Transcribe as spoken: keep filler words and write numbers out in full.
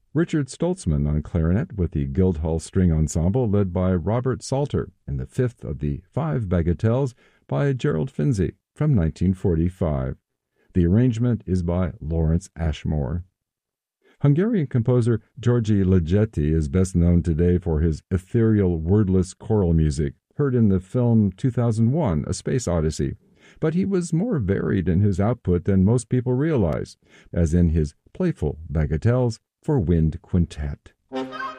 Richard Stoltzman on clarinet with the Guildhall String Ensemble led by Robert Salter, and the fifth of the five bagatelles by Gerald Finzi from nineteen forty-five. The arrangement is by Lawrence Ashmore. Hungarian composer György Ligeti is best known today for his ethereal, wordless choral music, heard in the film two thousand one, A Space Odyssey. But he was more varied in his output than most people realize, as in his playful bagatelles for wind quintet.